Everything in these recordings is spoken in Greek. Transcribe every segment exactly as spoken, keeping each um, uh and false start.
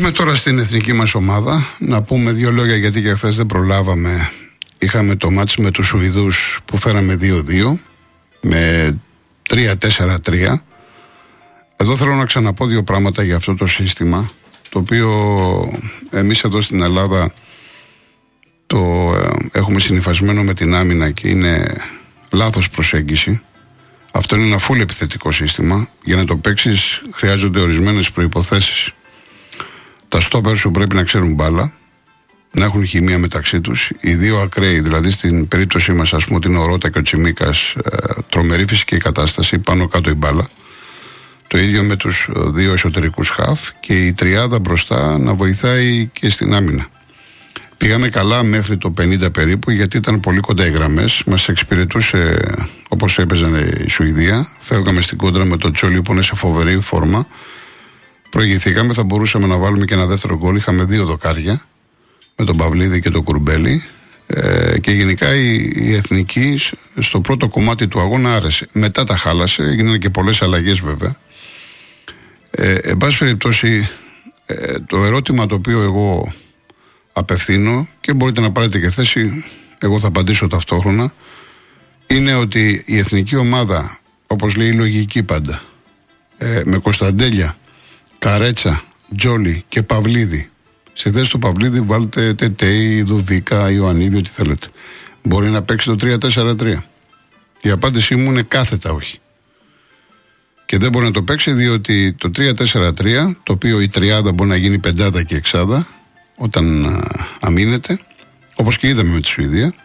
Πάμε τώρα στην εθνική μας ομάδα. Να πούμε δύο λόγια, γιατί και χθες δεν προλάβαμε. Είχαμε το μάτς με τους Σουηδούς που φέραμε δύο δύο με τρία τέσσερα τρία. Εδώ θέλω να ξαναπώ δύο πράγματα για αυτό το σύστημα, το οποίο εμείς εδώ στην Ελλάδα το έχουμε συνυφασμένο με την άμυνα και είναι λάθος προσέγγιση. Αυτό είναι ένα φουλ επιθετικό σύστημα. Για να το παίξεις χρειάζονται ορισμένες προϋποθέσεις. Τα στόπερ σου πρέπει να ξέρουν μπάλα, να έχουν χημεία μεταξύ τους. Οι δύο ακραίοι, δηλαδή στην περίπτωση μας, ας πούμε, ότι είναι ο Ρώτα και ο Τσιμίκας, τρομερή φυσική κατάσταση, πάνω κάτω η μπάλα. Το ίδιο με τους δύο εσωτερικούς χαφ και η τριάδα μπροστά να βοηθάει και στην άμυνα. Πήγαμε καλά μέχρι το πενήντα περίπου, γιατί ήταν πολύ κοντά οι γραμμές. Μας εξυπηρετούσε όπως έπαιζαν η Σουηδία. Φεύγαμε στην κόντρα με τον Τζόλι που είναι σε φοβερή φόρμα. Προηγηθήκαμε, θα μπορούσαμε να βάλουμε και ένα δεύτερο γκολ. Είχαμε δύο δοκάρια με τον Παυλίδη και τον Κουρμπέλη. Ε, και γενικά η, η εθνική στο πρώτο κομμάτι του αγώνα άρεσε. Μετά τα χάλασε, έγιναν και πολλές αλλαγές βέβαια. Ε, εν πάση περιπτώσει, ε, το ερώτημα το οποίο εγώ απευθύνω, και μπορείτε να πάρετε και θέση, εγώ θα απαντήσω ταυτόχρονα, είναι ότι η εθνική ομάδα, όπως λέει η λογική πάντα, ε, με Κωνσταντέλια, Καρέτσα, Τζόλι και Παυλίδη. Στη θέση του Παυλίδη βάλτε Τετέι, Δουβίκα, Ιωαννίδη, ό,τι θέλετε. Μπορεί να παίξει το τρία τέσσερα τρία. Η απάντησή μου είναι κάθετα όχι. Και δεν μπορεί να το παίξει διότι το τρία τέσσερα τρία, το οποίο η τριάδα μπορεί να γίνει πεντάδα και εξάδα όταν α, αμήνεται, όπως και είδαμε με τη Σουηδία,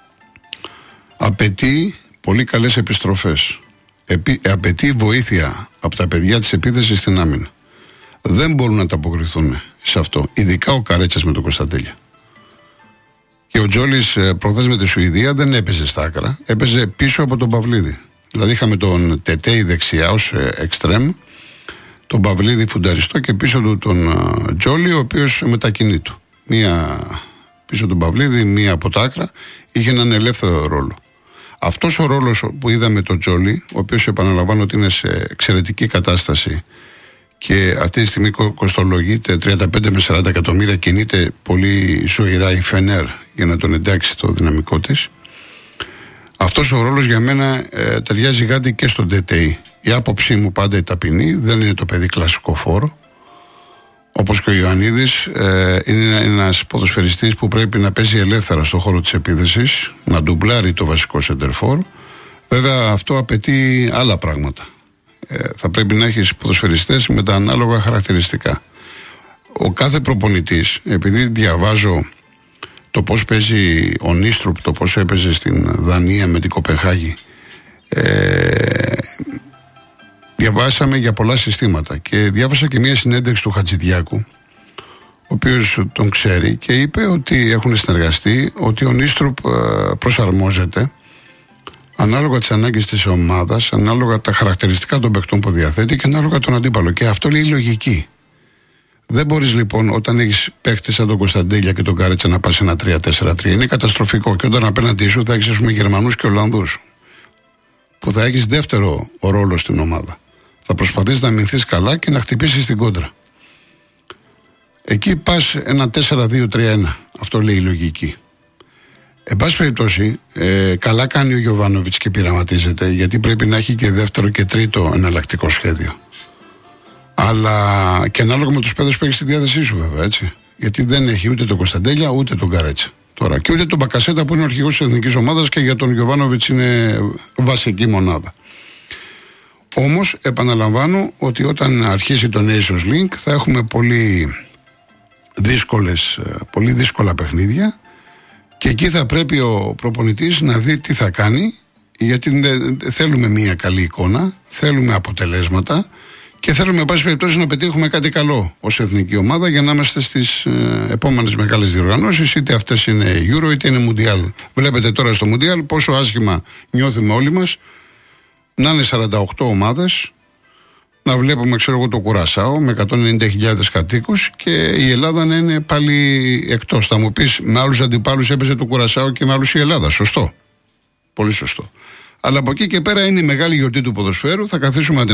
απαιτεί πολύ καλές επιστροφές. Επί, απαιτεί βοήθεια από τα παιδιά της επίθεσης στην άμυνα. Δεν μπορούν να ανταποκριθούν σε αυτό, ειδικά ο Καρέτσας με τον Κωνσταντέλια. Και ο Τζόλις προχθές με τη Σουηδία δεν έπαιζε στα άκρα, έπαιζε πίσω από τον Παυλίδη. Δηλαδή είχαμε τον Τετέι δεξιά ως εξτρέμ, τον Παυλίδη φουνταριστό και πίσω του τον Τζόλι, ο οποίος μετακινεί του. Μία πίσω τον Παυλίδη, μία από τα άκρα, είχε έναν ελεύθερο ρόλο. Αυτός ο ρόλος που είδαμε τον Τζόλι, ο οποίος επαναλαμβάνω ότι είναι σε εξαιρετική κατάσταση και αυτή τη στιγμή κοστολογείται τριάντα πέντε με σαράντα εκατομμύρια, κινείται πολύ ζωηρά η Φενέρ για να τον εντάξει το δυναμικό της. Αυτός ο ρόλος για μένα ε, ταιριάζει γάντι και στον Τετέι. Η άποψή μου πάντα η ταπεινή, δεν είναι το παιδί κλασικό φόρο. Όπως και ο Ιωαννίδης, ε, είναι ένας ποδοσφαιριστής που πρέπει να παίζει ελεύθερα στον χώρο της επίθεσης, να ντουμπλάρει το βασικό σεντερφόρ. Βέβαια αυτό απαιτεί άλλα πράγματα. Ε, θα πρέπει να έχεις ποδοσφαιριστές με τα ανάλογα χαρακτηριστικά. Ο κάθε προπονητής, επειδή διαβάζω το πώς παίζει ο Νίστρουπ, το πώς έπαιζε στην Δανία με την Κοπενχάγη, ε, διαβάσαμε για πολλά συστήματα και διάβασα και μια συνέντευξη του Χατζηδιάκου, ο οποίος τον ξέρει και είπε ότι έχουν συνεργαστεί, ότι ο Νίστρουπ ε, προσαρμόζεται ανάλογα τις ανάγκες της ομάδας, ανάλογα τα χαρακτηριστικά των παιχτών που διαθέτει και ανάλογα τον αντίπαλο. Και αυτό λέει λογική. Δεν μπορείς λοιπόν όταν έχεις παίχτες σαν τον Κωνσταντέλια και τον Καρέτσα να πας ένα τρία τέσσερα τρία. Είναι καταστροφικό. Και όταν απέναντί σου θα έχεις, ας πούμε, Γερμανούς και Ολλανδούς, που θα έχεις δεύτερο ρόλο στην ομάδα. Θα προσπαθείς να αμυνθείς καλά και να χτυπήσεις την κόντρα. Εκεί πας ένα τέσσερα δύο τρία ένα. Αυτό λέει η λογική. Εν πάση περιπτώσει, ε, καλά κάνει ο Γιοβάνοβιτς και πειραματίζεται, γιατί πρέπει να έχει και δεύτερο και τρίτο εναλλακτικό σχέδιο. Αλλά και ανάλογα με τους παίδες που έχει στη διάθεσή σου, βέβαια, έτσι. Γιατί δεν έχει ούτε τον Κωνσταντέλια ούτε τον Καρέτσα. Τώρα. Και ούτε τον Μπακασέτα που είναι ο αρχηγός της εθνικής ομάδας και για τον Γιοβάνοβιτς είναι βασική μονάδα. Όμως, επαναλαμβάνω ότι όταν αρχίσει το Nations League θα έχουμε πολύ, δύσκολες, πολύ δύσκολα παιχνίδια. Και εκεί θα πρέπει ο προπονητής να δει τι θα κάνει, γιατί θέλουμε μια καλή εικόνα, θέλουμε αποτελέσματα και θέλουμε, εν πάση περιπτώσει, να πετύχουμε κάτι καλό ως εθνική ομάδα για να είμαστε στις ε, επόμενες μεγάλες διοργανώσεις, είτε αυτές είναι Euro είτε είναι Mundial. Βλέπετε τώρα στο Mundial πόσο άσχημα νιώθουμε όλοι μας να είναι σαράντα οκτώ ομάδες, να βλέπουμε, ξέρω εγώ, το Κουρασάο με εκατόν ενενήντα χιλιάδες κατοίκους και η Ελλάδα να είναι πάλι εκτός. Θα μου πεις, με άλλους αντιπάλους έπαιζε το Κουρασάο και με άλλους η Ελλάδα. Σωστό. Πολύ σωστό. Αλλά από εκεί και πέρα είναι η μεγάλη γιορτή του ποδοσφαίρου. Θα καθίσουμε